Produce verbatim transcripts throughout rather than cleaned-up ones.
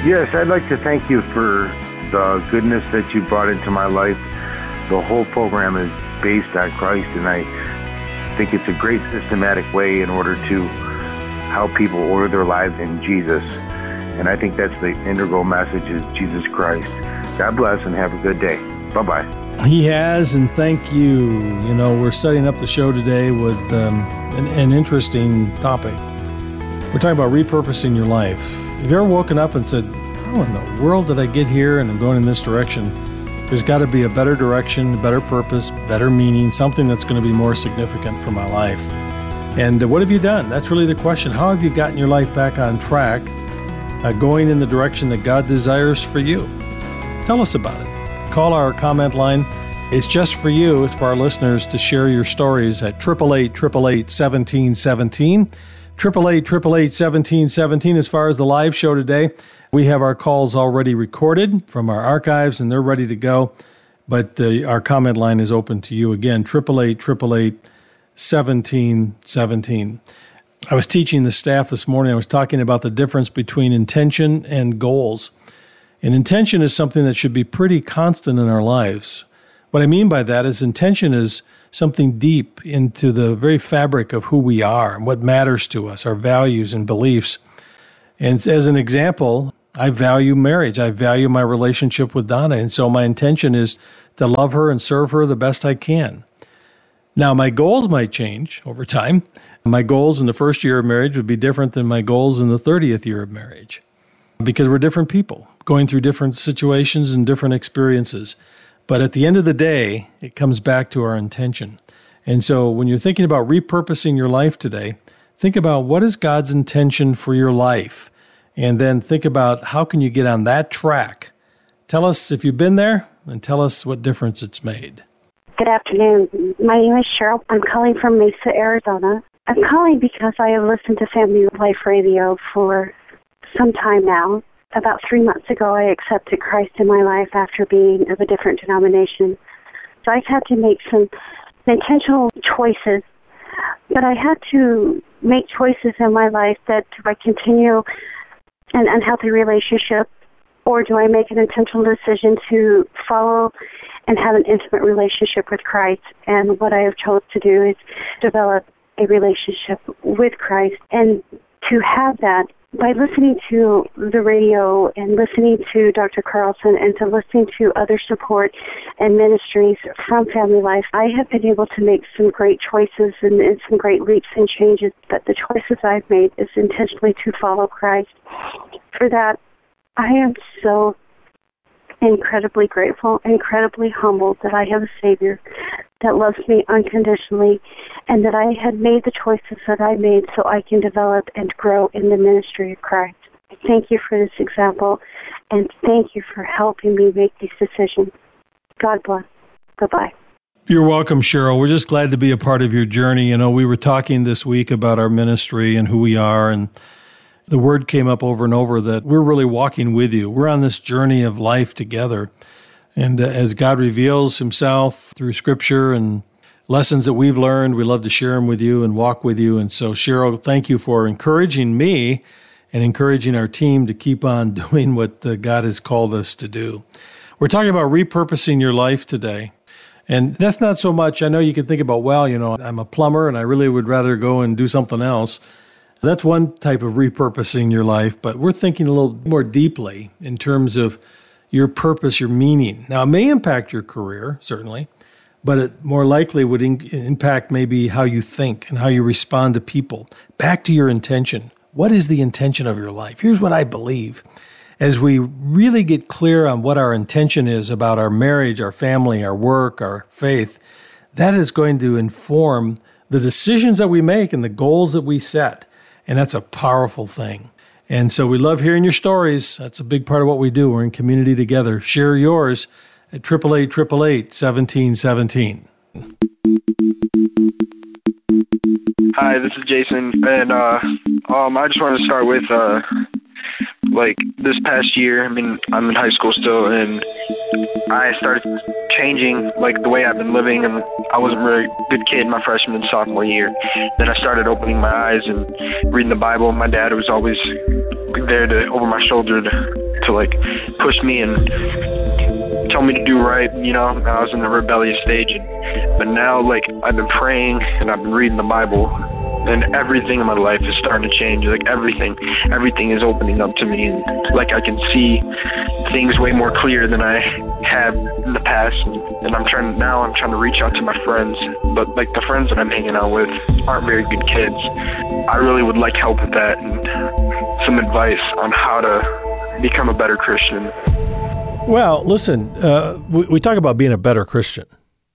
Yes, I'd like to thank you for the goodness that you brought into my life. The whole program is based on Christ, and I think it's a great systematic way in order to help people order their lives in Jesus. And I think that's the integral message, is Jesus Christ. God bless and have a good day. Bye-bye. He has, and thank you. You know, we're setting up the show today with um, an, an interesting topic. We're talking about repurposing your life. Have you ever woken up and said, how in the world did I get here and I'm going in this direction? There's got to be a better direction, better purpose, better meaning, something that's going to be more significant for my life. And uh, what have you done? That's really the question. How have you gotten your life back on track, uh, going in the direction that God desires for you? Tell us about it. Call our comment line. It's just for you. It's for our listeners to share your stories at eight eight eight, eight eight eight, one seven one seven. eight eight eight, eight eight eight, one seven one seven. As far as the live show today, we have our calls already recorded from our archives, and they're ready to go. But uh, our comment line is open to you again, eight eight eight, eight eight eight, one seven one seven. I was teaching the staff this morning. I was talking about the difference between intention and goals. And intention is something that should be pretty constant in our lives. What I mean by that is intention is something deep into the very fabric of who we are and what matters to us, our values and beliefs. And as an example, I value marriage. I value my relationship with Donna. And so my intention is to love her and serve her the best I can. Now, my goals might change over time. My goals in the first year of marriage would be different than my goals in the thirtieth year of marriage, because we're different people going through different situations and different experiences. But at the end of the day, it comes back to our intention. And so when you're thinking about repurposing your life today, think about what is God's intention for your life, and then think about how can you get on that track. Tell us if you've been there, and tell us what difference it's made. Good afternoon. My name is Cheryl. I'm calling from Mesa, Arizona. I'm calling because I have listened to Family Life Radio for some time now. About three months ago, I accepted Christ in my life after being of a different denomination. So I've had to make some intentional choices, but I had to make choices in my life that do I continue an unhealthy relationship, or do I make an intentional decision to follow and have an intimate relationship with Christ? And what I have chosen to do is develop a relationship with Christ, and to have that by listening to the radio and listening to Doctor Carlson and to listening to other support and ministries from Family Life, I have been able to make some great choices and, and some great leaps and changes. But the choices I've made is intentionally to follow Christ. For that, I am so incredibly grateful, incredibly humbled that I have a Savior that loves me unconditionally, and that I had made the choices that I made so I can develop and grow in the ministry of Christ. Thank you for this example, and thank you for helping me make these decisions. God bless. Bye-bye. You're welcome, Cheryl. We're just glad to be a part of your journey. You know, we were talking this week about our ministry and who we are, and the word came up over and over that we're really walking with you. We're on this journey of life together. And uh, as God reveals himself through Scripture and lessons that we've learned, we love to share them with you and walk with you. And so, Cheryl, thank you for encouraging me and encouraging our team to keep on doing what uh, God has called us to do. We're talking about repurposing your life today. And that's not so much, I know you can think about, well, you know, I'm a plumber and I really would rather go and do something else. That's one type of repurposing your life, but we're thinking a little more deeply in terms of your purpose, your meaning. Now, it may impact your career, certainly, but it more likely would in- impact maybe how you think and how you respond to people. Back to your intention. What is the intention of your life? Here's what I believe. As we really get clear on what our intention is about our marriage, our family, our work, our faith, that is going to inform the decisions that we make and the goals that we set. And that's a powerful thing. And so we love hearing your stories. That's a big part of what we do. We're in community together. Share yours at eight eight eight, eight eight eight, one seven one seven. Hi, this is Jason, and uh, um, I just wanted to start with, uh, like, this past year, I mean, I'm in high school still, and I started changing, like the way I've been living, and I wasn't a really good kid my freshman and sophomore year. Then I started opening my eyes and reading the Bible. My dad was always there to over my shoulder to, to like push me and tell me to do right. You know, I was in the rebellious stage, and, but now like I've been praying and I've been reading the Bible, and everything in my life is starting to change. Like everything, everything is opening up to me, and like I can see things way more clear than I have in the past. And I'm trying now. I'm trying to reach out to my friends, but like the friends that I'm hanging out with aren't very good kids. I really would like help with that and some advice on how to become a better Christian. Well, listen, uh, we, we talk about being a better Christian.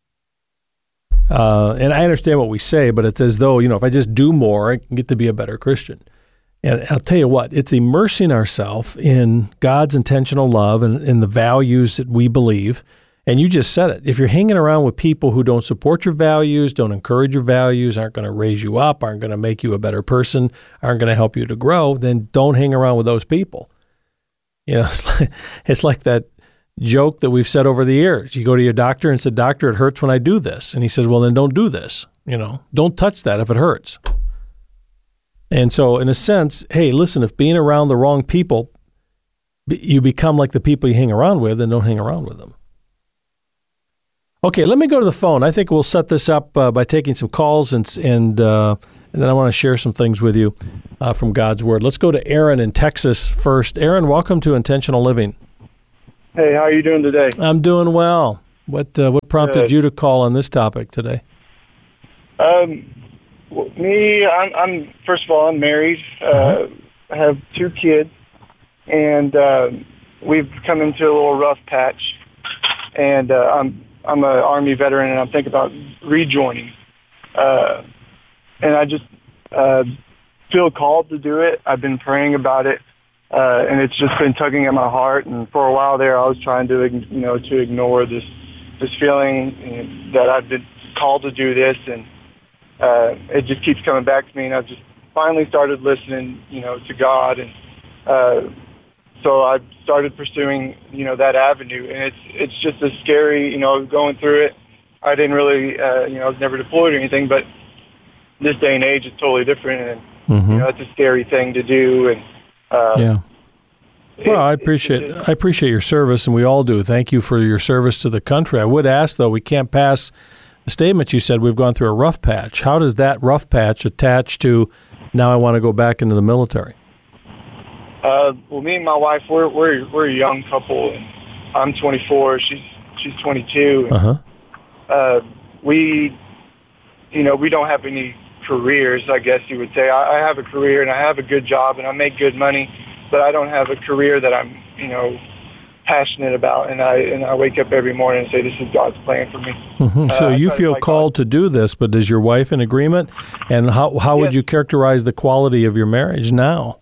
Uh, and I understand what we say, but it's as though, you know, if I just do more, I can get to be a better Christian. And I'll tell you what, it's immersing ourselves in God's intentional love and in the values that we believe. And you just said it. If you're hanging around with people who don't support your values, don't encourage your values, aren't going to raise you up, aren't going to make you a better person, aren't going to help you to grow, then don't hang around with those people. You know, it's like, it's like that joke that we've said over the years. You go to your doctor and say, "Doctor, it hurts when I do this." And he says, "Well, then don't do this. You know, don't touch that if it hurts." And so in a sense, hey, listen, if being around the wrong people, you become like the people you hang around with, then don't hang around with them. Okay, let me go to the phone. I think we'll set this up uh, by taking some calls, and and, uh, and then I want to share some things with you uh, from God's Word. Let's go to Aaron in Texas first. Aaron, welcome to Intentional Living. Hey, how are you doing today? I'm doing well. What uh, what prompted Good. you to call on this topic today? Um, well, me, I'm, I'm first of all, I'm married. Uh, I have two kids, and uh, we've come into a little rough patch. And uh, I'm I'm an Army veteran, and I'm thinking about rejoining. Uh, and I just uh, feel called to do it. I've been praying about it. Uh, and it's just been tugging at my heart. And for a while there, I was trying to, you know, to ignore this, this feeling that I've been called to do this, and uh, it just keeps coming back to me. And I've just finally started listening, you know, to God, and uh, so I started pursuing, you know, that avenue. And it's it's just a scary, you know, going through it. I didn't really, uh, you know, I was never deployed or anything, but this day and age is totally different, and mm-hmm. you know, it's a scary thing to do. And Uh, yeah. Well, I it, appreciate it, it, I appreciate your service, and we all do. Thank you for your service to the country. I would ask, though, we can't pass the statement you said we've gone through a rough patch. How does that rough patch attach to now I want to go back into the military? Uh, well, me and my wife, we're we're we're a young couple, and I'm twenty-four. She's she's twenty-two. Uh huh. Uh, we, you know, we don't have any careers, I guess you would say. I, I have a career and I have a good job and I make good money, but I don't have a career that I'm, you know, passionate about. And I and I wake up every morning and say, "This is God's plan for me." Mm-hmm. So uh, you feel called God. to do this, but is your wife in agreement? And how how yes. would you characterize the quality of your marriage now?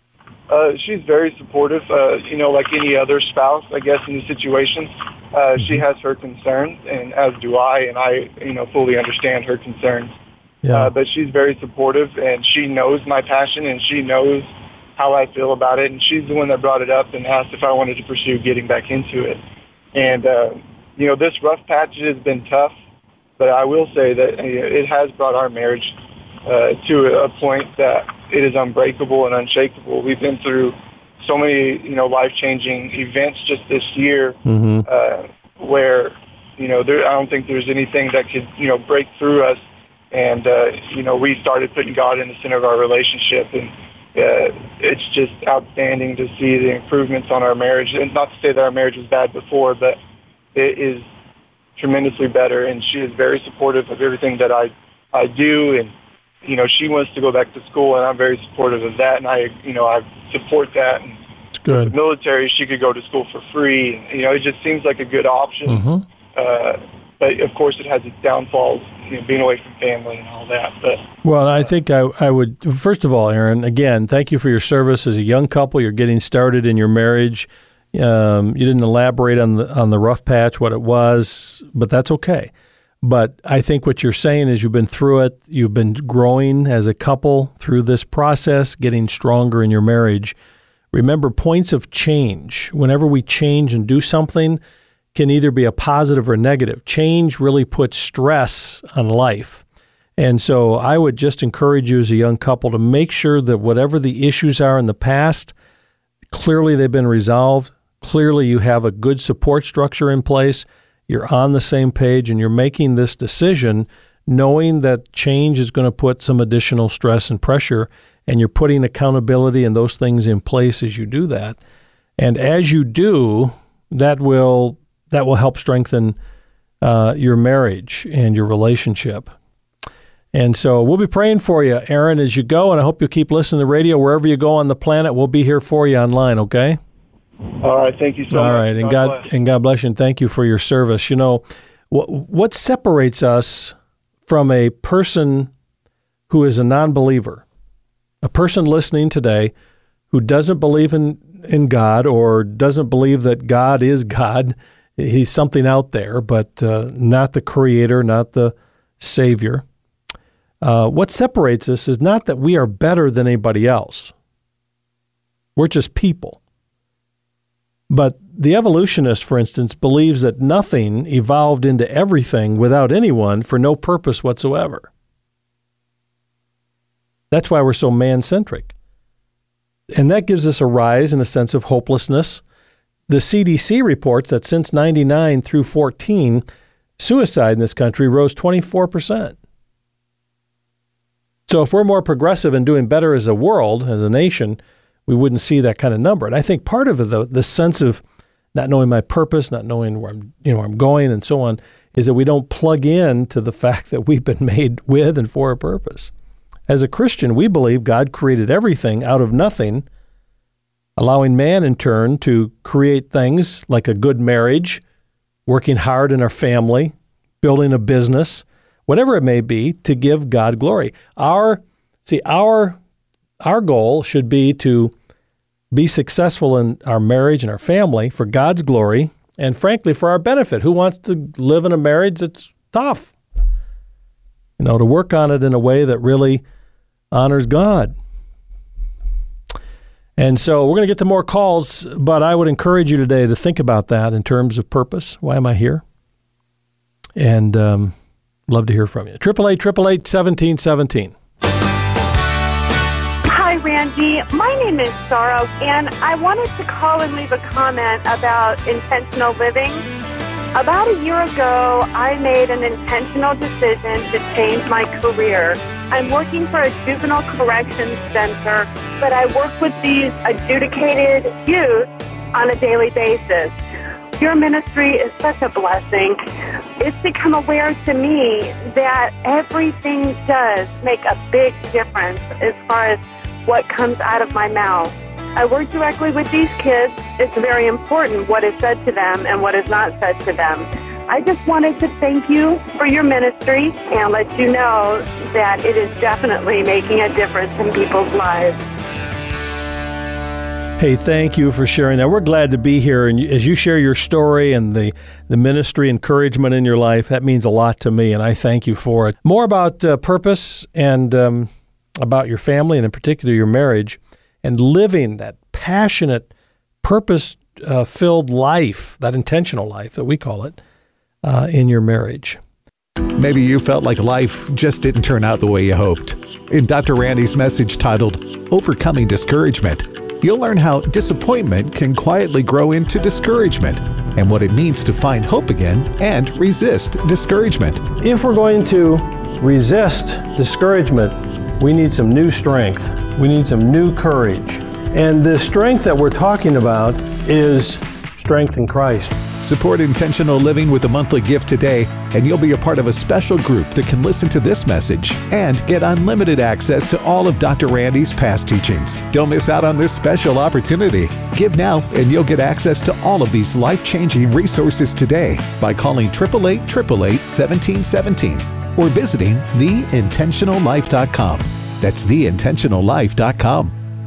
Uh, she's very supportive. Uh, you know, like any other spouse, I guess, in the situation, uh, mm-hmm. she has her concerns, and as do I. And I, you know, fully understand her concerns. Yeah. Uh, but she's very supportive, and she knows my passion, and she knows how I feel about it. And she's the one that brought it up and asked if I wanted to pursue getting back into it. And, uh, you know, this rough patch has been tough, but I will say that it has brought our marriage uh, to a point that it is unbreakable and unshakable. We've been through so many, you know, life-changing events just this year mm-hmm. uh, where, you know, there, I don't think there's anything that could, you know, break through us. And, uh, you know, we started putting God in the center of our relationship, and uh, it's just outstanding to see the improvements on our marriage. And not to say that our marriage was bad before, but it is tremendously better, and she is very supportive of everything that I, I do. And, you know, she wants to go back to school, and I'm very supportive of that, and I, you know, I support that. And it's good. With the military, she could go to school for free. And, you know, it just seems like a good option. Mm-hmm. Uh, but, of course, it has its downfalls, you know, being away from family and all that. But well, I think I, I would, first of all, Aaron, again, thank you for your service as a young couple. You're getting started in your marriage. Um, you didn't elaborate on the on the rough patch, what it was, but that's okay. But I think what you're saying is you've been through it. You've been growing as a couple through this process, getting stronger in your marriage. Remember, points of change. Whenever we change and do something, can either be a positive or negative. Change really puts stress on life. And so I would just encourage you as a young couple to make sure that whatever the issues are in the past, clearly they've been resolved. Clearly you have a good support structure in place. You're on the same page and you're making this decision knowing that change is going to put some additional stress and pressure, and you're putting accountability and those things in place as you do that. And as you do, that will that will help strengthen uh, your marriage and your relationship. And so we'll be praying for you, Aaron, as you go, and I hope you'll keep listening to the radio wherever you go on the planet. We'll be here for you online, okay? All right, thank you so All much. All right, and God, God and God bless you, and thank you for your service. You know, what what separates us from a person who is a non-believer, a person listening today who doesn't believe in, in God or doesn't believe that God is God, he's something out there, but uh, not the creator, not the savior. Uh, what separates us is not that we are better than anybody else. We're just people. But the evolutionist, for instance, believes that nothing evolved into everything without anyone for no purpose whatsoever. That's why we're so man-centric. And that gives us a rise in a sense of hopelessness. The C D C reports that since ninety-nine through fourteen, suicide in this country rose twenty-four percent. So if we're more progressive and doing better as a world, as a nation, we wouldn't see that kind of number. And I think part of it, though, the sense of not knowing my purpose, not knowing where I'm, you know, where I'm going and so on, is that we don't plug in to the fact that we've been made with and for a purpose. As a Christian, we believe God created everything out of nothing, allowing man in turn to create things like a good marriage, working hard in our family, building a business, whatever it may be, to give God glory. Our, see, our, our goal should be to be successful in our marriage and our family for God's glory and, frankly, for our benefit. Who wants to live in a marriage that's tough? You know, to work on it in a way that really honors God. And so we're going to get to more calls, but I would encourage you today to think about that in terms of purpose. Why am I here? And um, love to hear from you. eight eight eight, eight eight eight, one seven one seven. Hi, Randy. My name is Sorrow, and I wanted to call and leave a comment about intentional living. About a year ago, I made an intentional decision to change my career. I'm working for a juvenile corrections center, but I work with these adjudicated youth on a daily basis. Your ministry is such a blessing. It's become aware to me that everything does make a big difference as far as what comes out of my mouth. I work directly with these kids. It's very important what is said to them and what is not said to them. I just wanted to thank you for your ministry and let you know that it is definitely making a difference in people's lives. Hey, thank you for sharing that. We're glad to be here. And as you share your story and the, the ministry encouragement in your life, that means a lot to me, and I thank you for it. More about uh, purpose and um, about your family, and in particular your marriage, and living that passionate, purpose-filled uh, life, that intentional life that we call it, uh, in your marriage. Maybe you felt like life just didn't turn out the way you hoped. In Doctor Randy's message titled, Overcoming Discouragement, you'll learn how disappointment can quietly grow into discouragement and what it means to find hope again and resist discouragement. If we're going to resist discouragement, we need some new strength. We need some new courage. And the strength that we're talking about is strength in Christ. Support intentional living with a monthly gift today, and you'll be a part of a special group that can listen to this message and get unlimited access to all of Doctor Randy's past teachings. Don't miss out on this special opportunity. Give now, and you'll get access to all of these life-changing resources today by calling eight eight eight, eight eight eight, one seven one seven or visiting the intentional life dot com. That's the intentional life dot com.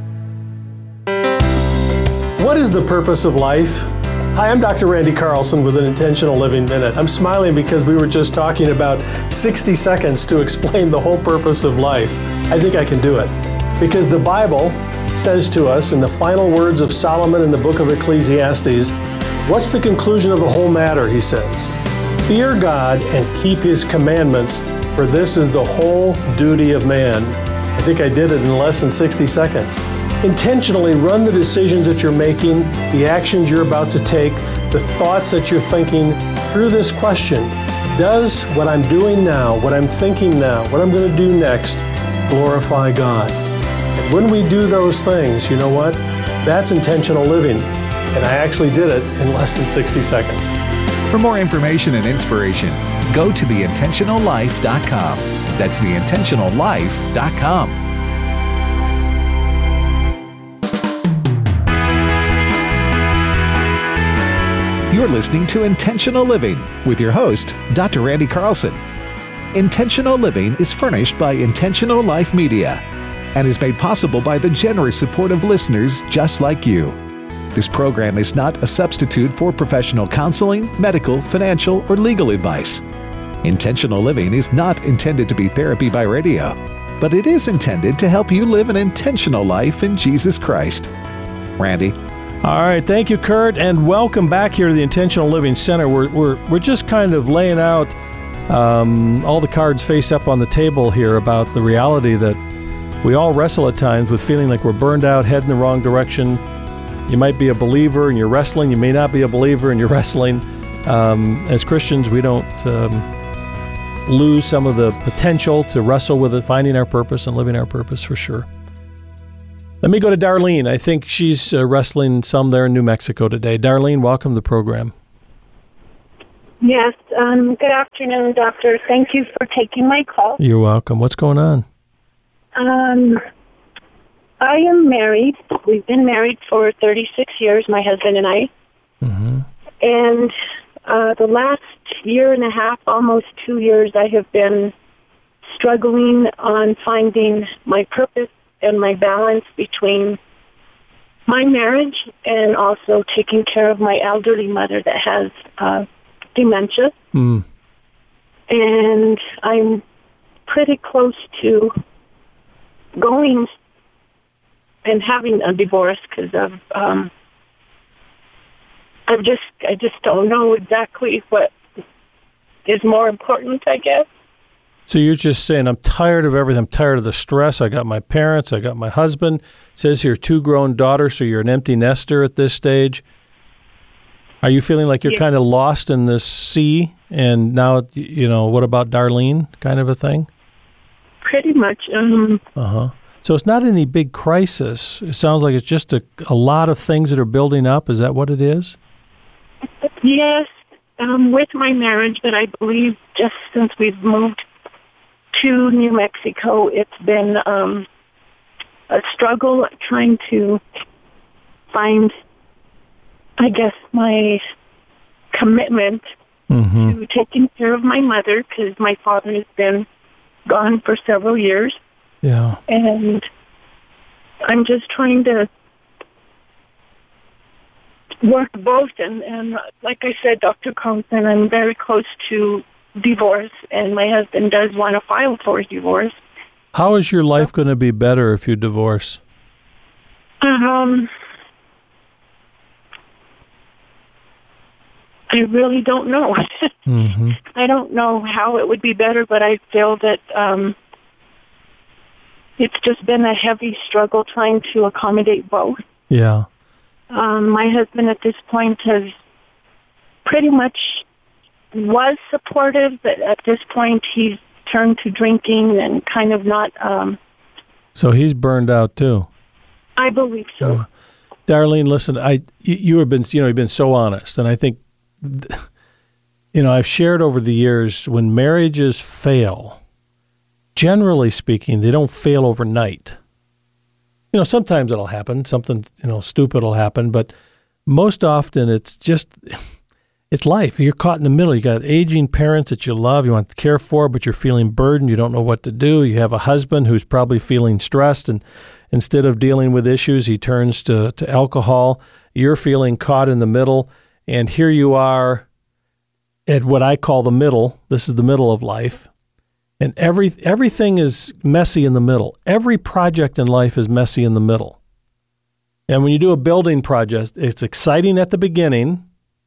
What is the purpose of life? Hi, I'm Doctor Randy Carlson with an Intentional Living Minute. I'm smiling because we were just talking about sixty seconds to explain the whole purpose of life. I think I can do it. Because the Bible says to us in the final words of Solomon in the book of Ecclesiastes, What's the conclusion of the whole matter, he says? Fear God and keep his commandments, for this is the whole duty of man. I think I did it in less than sixty seconds. Intentionally run the decisions that you're making, the actions you're about to take, the thoughts that you're thinking through this question. Does what I'm doing now, what I'm thinking now, what I'm going to do next, glorify God? And when we do those things, you know what? That's intentional living. And I actually did it in less than sixty seconds. For more information and inspiration, go to the intentional life dot com. That's the intentional life dot com. You're listening to Intentional Living with your host, Doctor Randy Carlson. Intentional Living is furnished by Intentional Life Media and is made possible by the generous support of listeners just like you. This program is not a substitute for professional counseling, medical, financial, or legal advice. Intentional Living is not intended to be therapy by radio, but it is intended to help you live an intentional life in Jesus Christ. Randy? All right, thank you, Kurt, and welcome back here to the Intentional Living Center. We're we're we're just kind of laying out um, all the cards face up on the table here about the reality that we all wrestle at times with feeling like we're burned out, heading the wrong direction. You might be a believer and you're wrestling. You may not be a believer and you're wrestling. Um, as Christians, we don't um, lose some of the potential to wrestle with it, finding our purpose and living our purpose for sure. Let me go to Darlene. I think she's uh, wrestling some there in New Mexico today. Darlene, welcome to the program. Yes. Um, good afternoon, Doctor. Thank you for taking my call. You're welcome. What's going on? Um, I am married. We've been married for thirty-six years, my husband and I. Mm-hmm. And uh, the last year and a half, almost two years, I have been struggling on finding my purpose and my balance between my marriage and also taking care of my elderly mother that has uh, dementia. Mm. And I'm pretty close to going and having a divorce because of um, I just I just don't know exactly what is more important, I guess. So you're just saying, I'm tired of everything. I'm tired of the stress. I got my parents. I got my husband. It says here, two grown daughters, so you're an empty nester at this stage. Are you feeling like you're yeah. kind of lost in this sea? And now, you know, what about Darlene kind of a thing? Pretty much. Um, uh-huh. So it's not any big crisis. It sounds like it's just a, a lot of things that are building up. Is that what it is? Yes, um, with my marriage, but I believe just since we've moved to New Mexico, it's been um, a struggle trying to find, I guess, my commitment mm-hmm. to taking care of my mother because my father has been gone for several years. Yeah. And I'm just trying to work both. And, and like I said, Doctor Carlson, I'm very close to divorce, and my husband does want to file for a divorce. How is your life going to be better if you divorce? Um, I really don't know. mm-hmm. I don't know how it would be better, but I feel that um, it's just been a heavy struggle trying to accommodate both. Yeah. Um, my husband at this point has pretty much was supportive, but at this point he's turned to drinking and kind of not... Um, so he's burned out too? I believe so. Yeah. Darlene, listen, I you, you have been, you know, you've been so honest, and I think, you know, I've shared over the years when marriages fail, generally speaking, they don't fail overnight. You know, sometimes it'll happen, something, you know, stupid will happen, but most often it's just... It's life. You're caught in the middle. You got aging parents that you love, you want to care for, but you're feeling burdened. You don't know what to do. You have a husband who's probably feeling stressed, and instead of dealing with issues, he turns to, to alcohol. You're feeling caught in the middle, and here you are at what I call the middle. This is the middle of life, and every everything is messy in the middle. Every project in life is messy in the middle. And when you do a building project, it's exciting at the beginning.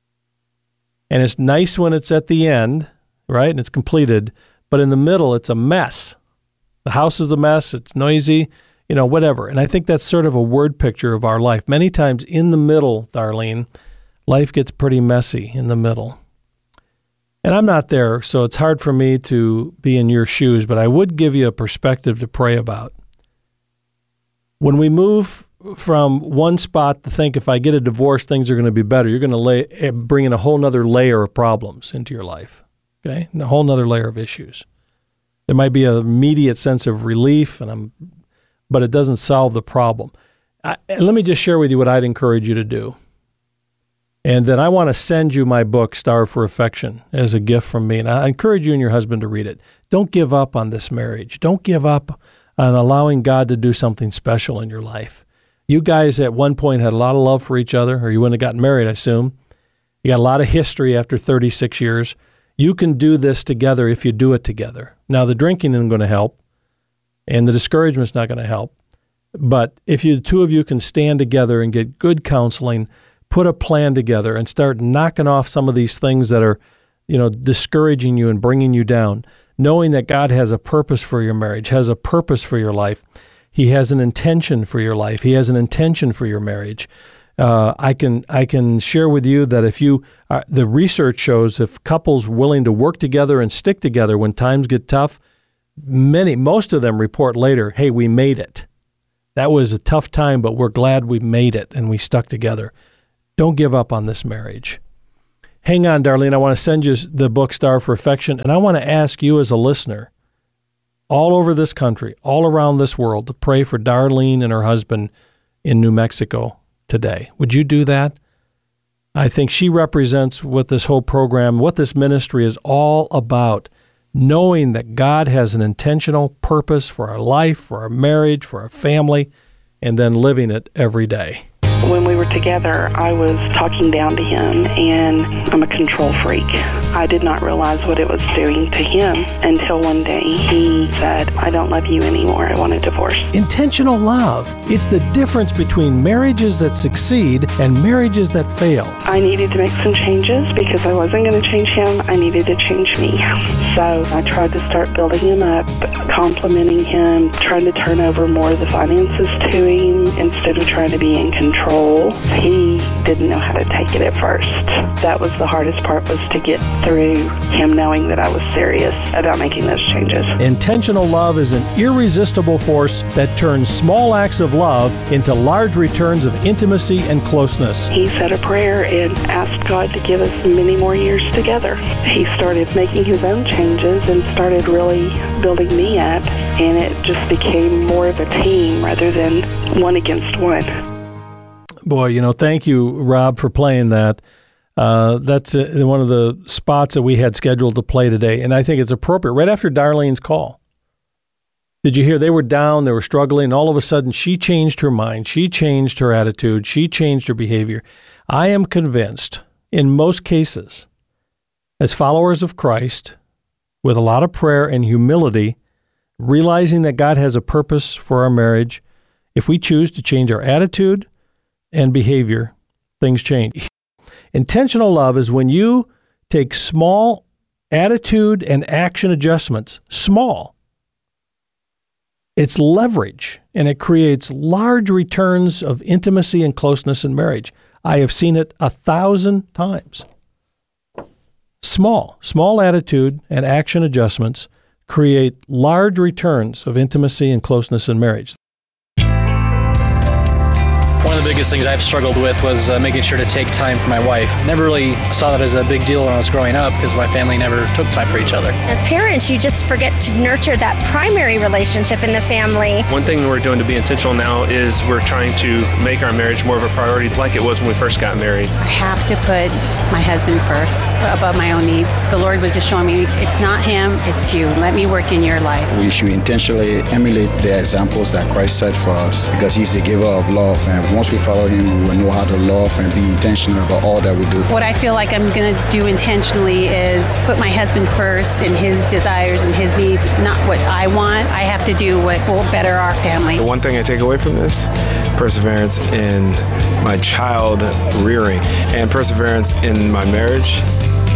And it's nice when it's at the end, right, and it's completed, but in the middle, it's a mess. The house is a mess, it's noisy, you know, whatever. And I think that's sort of a word picture of our life. Many times in the middle, Darlene, life gets pretty messy in the middle. And I'm not there, so it's hard for me to be in your shoes, but I would give you a perspective to pray about. When we move from one spot to think if I get a divorce, things are going to be better, you're going to lay, bring in a whole nother layer of problems into your life, okay? And a whole nother layer of issues. There might be an immediate sense of relief, and I'm, but it doesn't solve the problem. I, let me just share with you what I'd encourage you to do. And then I want to send you my book, Starve for Affection, as a gift from me. And I encourage you and your husband to read it. Don't give up on this marriage. Don't give up on allowing God to do something special in your life. You guys at one point had a lot of love for each other, or you wouldn't have gotten married, I assume. You got a lot of history after thirty-six years. You can do this together if you do it together. Now, the drinking isn't going to help, and the discouragement's not going to help. But if you, the two of you can stand together and get good counseling, put a plan together and start knocking off some of these things that are, you know, discouraging you and bringing you down, knowing that God has a purpose for your marriage, has a purpose for your life. He has an intention for your life. He has an intention for your marriage. Uh, I can I can share with you that if you, uh, the research shows if couples willing to work together and stick together when times get tough, many, most of them report later, hey, we made it. That was a tough time, but we're glad we made it and we stuck together. Don't give up on this marriage. Hang on, Darlene. I want to send you the book, Starve for Affection, and I want to ask you as a listener, all over this country, all around this world, to pray for Darlene and her husband in New Mexico today. Would you do that? I think she represents what this whole program, what this ministry is all about, knowing that God has an intentional purpose for our life, for our marriage, for our family, and then living it every day. When we were together, I was talking down to him, and I'm a control freak. I did not realize what it was doing to him until one day he said, I don't love you anymore. I want a divorce. Intentional love. It's the difference between marriages that succeed and marriages that fail. I needed to make some changes because I wasn't going to change him. I needed to change me. So I tried to start building him up, complimenting him, trying to turn over more of the finances to him instead of trying to be in control. He didn't know how to take it at first. That was the hardest part, was to get through him knowing that I was serious about making those changes. Intentional love is an irresistible force that turns small acts of love into large returns of intimacy and closeness. He said a prayer and asked God to give us many more years together. He started making his own changes and started really building me up, and it just became more of a team rather than one against one. Boy, you know, thank you, Rob, for playing that. Uh, that's uh, one of the spots that we had scheduled to play today, and I think it's appropriate. Right after Darlene's call, did you hear they were down, they were struggling, and all of a sudden she changed her mind, she changed her attitude, she changed her behavior. I am convinced, in most cases, as followers of Christ, with a lot of prayer and humility, realizing that God has a purpose for our marriage, if we choose to change our attitude and behavior, things change. Intentional love is when you take small attitude and action adjustments, small. It's leverage, and it creates large returns of intimacy and closeness in marriage. I have seen it a thousand times. Small, small attitude and action adjustments create large returns of intimacy and closeness in marriage. One of the biggest things I've struggled with was uh, making sure to take time for my wife. Never really saw that as a big deal when I was growing up because my family never took time for each other. As parents, you just forget to nurture that primary relationship in the family. One thing we're doing to be intentional now is we're trying to make our marriage more of a priority like it was when we first got married. I have to put my husband first above my own needs. The Lord was just showing me it's not him, it's you. Let me work in your life. We should intentionally emulate the examples that Christ set for us because he's the giver of love, and once we follow him, we will know how to love and be intentional about all that we do. What I feel like I'm going to do intentionally is put my husband first and his desires and his needs, not what I want. I have to do what will better our family. The one thing I take away from this, perseverance in my child rearing and perseverance in my marriage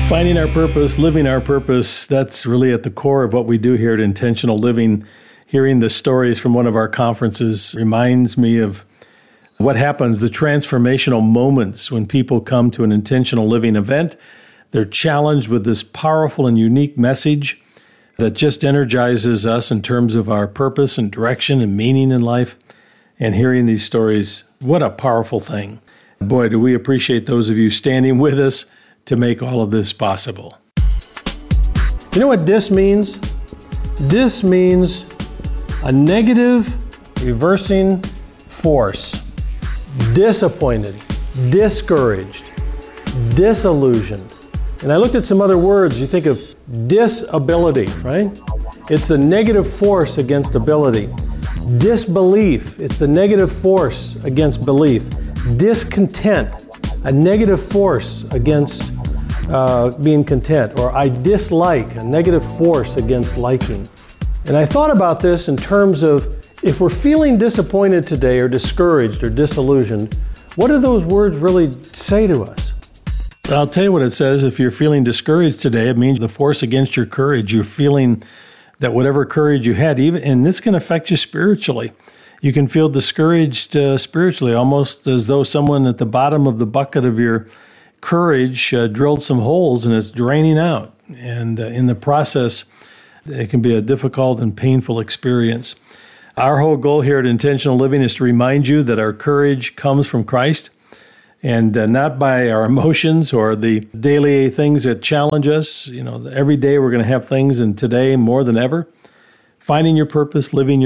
Finding our purpose, living our purpose, that's really at the core of what we do here at Intentional Living. Hearing the stories from one of our conferences reminds me of what happens, the transformational moments when people come to an Intentional Living event. They're challenged with this powerful and unique message that just energizes us in terms of our purpose and direction and meaning in life. And hearing these stories, what a powerful thing. Boy, do we appreciate those of you standing with us to make all of this possible. You know what dis means? Dis means a negative reversing force. Disappointed, discouraged, disillusioned. And I looked at some other words. You think of disability, right? It's the negative force against ability. Disbelief, it's the negative force against belief. Discontent, a negative force against uh, being content. Or I dislike, a negative force against liking. And I thought about this in terms of if we're feeling disappointed today or discouraged or disillusioned, what do those words really say to us? I'll tell you what it says. If you're feeling discouraged today, it means the force against your courage. You're feeling that whatever courage you had, even, and this can affect you spiritually. You can feel discouraged uh, spiritually, almost as though someone at the bottom of the bucket of your courage uh, drilled some holes and it's draining out. And uh, in the process, it can be a difficult and painful experience. Our whole goal here at Intentional Living is to remind you that our courage comes from Christ and uh, not by our emotions or the daily things that challenge us. You know, every day we're going to have things, and today more than ever, finding your purpose, living your